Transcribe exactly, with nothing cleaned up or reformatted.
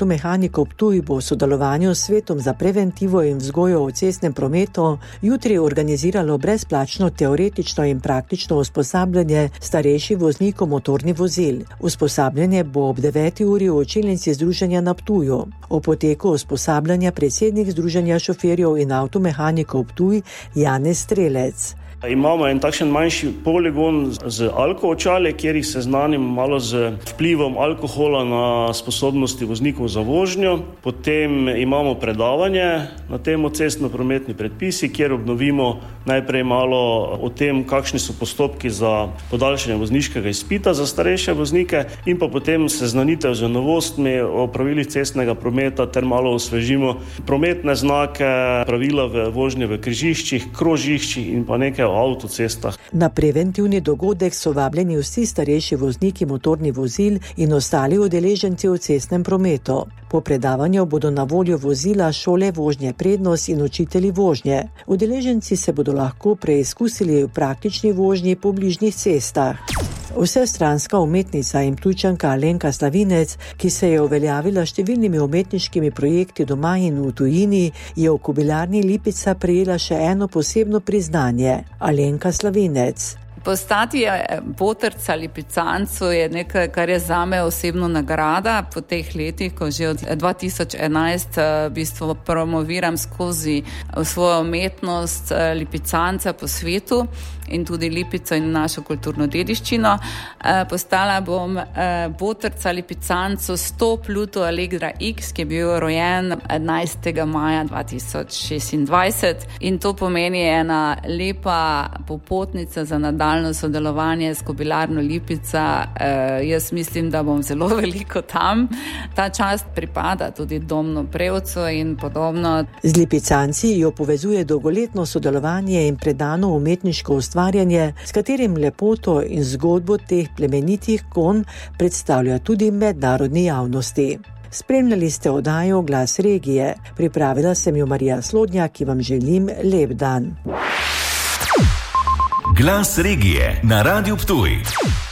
avtomehanikov Ptuj bo v sodelovanju s Svetom za preventivo in vzgojo v cestnem prometu jutri organiziralo brezplačno teoretično in praktično usposabljanje starejših voznikov motornih vozil. Usposabljanje bo ob deveti uri v učilnici združenja na Ptuju. O poteku usposabljanja predsednik združenja šoferjev in avtomehanikov Ptuj Janez Strelec. Imamo en takšen manjši poligon z alkoočali, kjer jih seznanim malo z vplivom alkohola na sposobnosti voznikov za vožnjo. Potem imamo predavanje na temo cestno-prometni predpisi, kjer obnovimo najprej malo o tem, kakšni so postopki za podaljšanje vozniškega izpita za starejše voznike in pa potem seznanitev z novostmi o pravilih cestnega prometa ter malo osvežimo prometne znake, pravila v vožnje v križiščih, krožiščih in pa nekaj o avtocestah. Na preventivni dogodek so vabljeni vsi starejši vozniki motornih vozil in ostali udeleženci v cestnem prometu. Po predavanju bodo na voljo vozila šole vožnje Prednost in učitelji vožnje. Udeleženci se bodo lahko preizkusili v praktični vožnji po bližnjih cestah. Vsestranska umetnica in Ptujčanka Alenka Slavinec, ki se je uveljavila številnimi umetniškimi projekti doma in v tujini, je v Kobilarni Lipica prejela še eno posebno priznanje. Alenka Slavinec. Postati botrca lipicancu je nekaj, kar je zame osebno nagrada po teh letih, ko že od dva tisoč enajst v bistvu promoviram skozi svojo umetnost lipicanca po svetu in tudi Lipico in našo kulturno dediščino. Postala bom botrca lipicancu sto Pluto Allegra X, ki je bil rojen enajstega maja dva tisoč šestindvajset in to pomeni ena lepa popotnica za nadaljnje sodelovanje s Kobilarno Lipica. E, jaz mislim, da bom zelo veliko tam. Ta čast pripada tudi Domnu Prevcu in podobno. Z lipicanci jo povezuje dolgoletno sodelovanje in predano umetniško ustvarjanje, s katerim lepoto in zgodbo teh plemenitih konj predstavlja tudi mednarodni javnosti. Spremljali ste oddajo Glas regije. Pripravila sem jo Marija Slodnjak, ki vam želim lep dan. Glas regije na Radiu Ptuj.